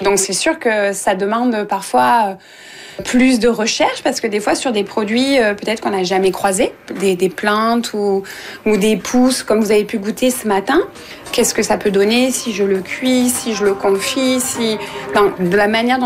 Donc c'est sûr que ça demande parfois plus de recherche parce que des fois sur des produits peut-être qu'on n'a jamais croisés, des plantes ou des pousses comme vous avez pu goûter ce matin, qu'est-ce que ça peut donner si je le cuis, si je le confie, de la manière dont